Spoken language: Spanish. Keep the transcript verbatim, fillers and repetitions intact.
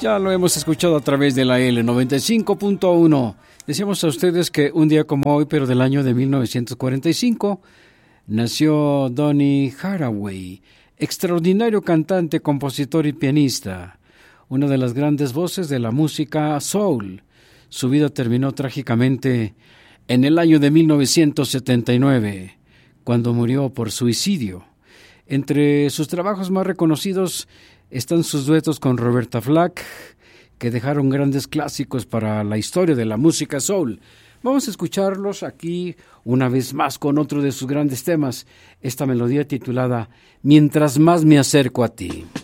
Ya lo hemos escuchado a través de la L noventa y cinco punto uno. Decíamos a ustedes que un día como hoy, pero del año de mil novecientos cuarenta y cinco, nació Donny Hathaway, extraordinario cantante, compositor y pianista, una de las grandes voces de la música soul. Su vida terminó trágicamente en el año de mil novecientos setenta y nueve, cuando murió por suicidio. Entre sus trabajos más reconocidos están sus duetos con Roberta Flack, que dejaron grandes clásicos para la historia de la música soul. Vamos a escucharlos aquí una vez más con otro de sus grandes temas, esta melodía titulada Mientras más me acerco a ti.